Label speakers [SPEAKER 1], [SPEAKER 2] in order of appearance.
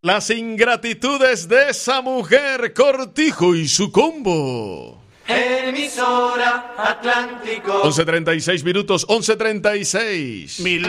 [SPEAKER 1] Las ingratitudes de esa mujer, Cortijo y su combo.
[SPEAKER 2] Emisora Atlántico.
[SPEAKER 1] 11:36 minutos, 11:36.